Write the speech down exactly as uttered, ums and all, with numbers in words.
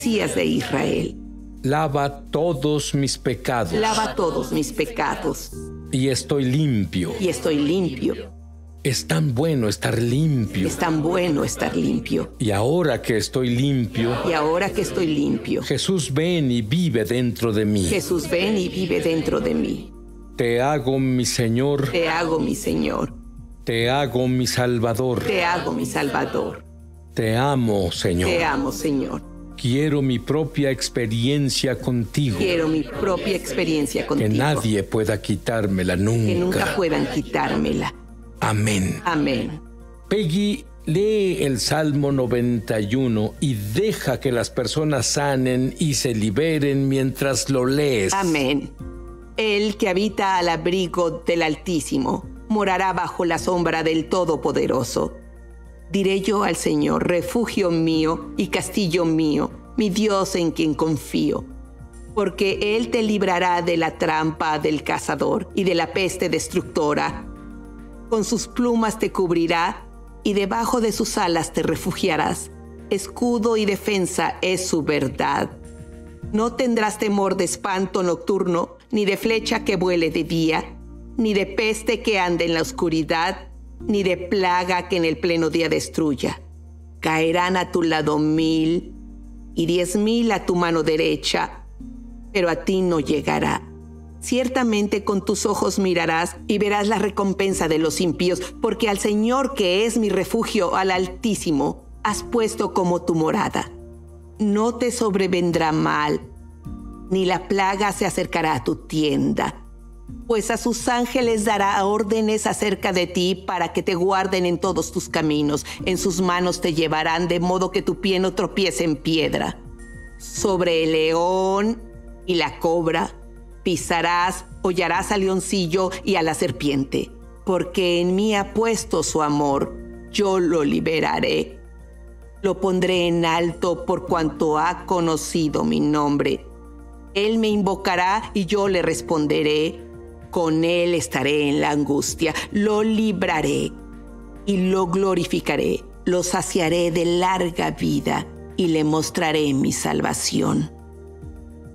Mesías de Israel. Lava todos mis pecados. Lava todos mis pecados. Y estoy limpio. Y estoy limpio. Es tan bueno estar limpio. Es tan bueno estar limpio. Y ahora que estoy limpio. Y ahora que estoy limpio. Jesús, ven y vive dentro de mí. Jesús, ven y vive dentro de mí. Te hago mi Señor. Te hago mi Señor. Te hago mi Salvador. Te hago mi Salvador. Te amo, Señor. Te amo, Señor. Quiero mi propia experiencia contigo. Quiero mi propia experiencia contigo. Que nadie pueda quitármela nunca. Que nunca puedan quitármela. Amén. Amén. Peggy, lee el Salmo noventa y uno y deja que las personas sanen y se liberen mientras lo lees. Amén. El que habita al abrigo del Altísimo morará bajo la sombra del Todopoderoso. Diré yo al Señor, refugio mío y castillo mío, mi Dios en quien confío. Porque Él te librará de la trampa del cazador y de la peste destructora. Con sus plumas te cubrirá y debajo de sus alas te refugiarás. Escudo y defensa es su verdad. No tendrás temor de espanto nocturno, ni de flecha que vuele de día, ni de peste que ande en la oscuridad, ni de plaga que en el pleno día destruya. Caerán a tu lado mil y diez mil a tu mano derecha, pero a ti no llegará. Ciertamente con tus ojos mirarás y verás la recompensa de los impíos, porque al Señor, que es mi refugio, al Altísimo, has puesto como tu morada. No te sobrevendrá mal, ni la plaga se acercará a tu tienda, pues a sus ángeles dará órdenes acerca de ti para que te guarden en todos tus caminos. En sus manos te llevarán de modo que tu pie no tropiece en piedra. Sobre el león y la cobra pisarás, hollarás al leoncillo y a la serpiente. Porque en mí ha puesto su amor, yo lo liberaré. Lo pondré en alto por cuanto ha conocido mi nombre. Él me invocará y yo le responderé. Con él estaré en la angustia, lo libraré y lo glorificaré. Lo saciaré de larga vida y le mostraré mi salvación.